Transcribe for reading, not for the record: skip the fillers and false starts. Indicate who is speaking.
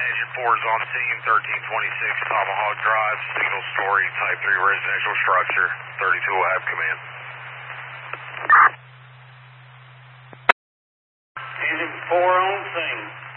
Speaker 1: Engine 4 is on scene, 1326 Tomahawk Drive, single story, type 3 residential structure. 32 will have command.
Speaker 2: Engine 4 on scene.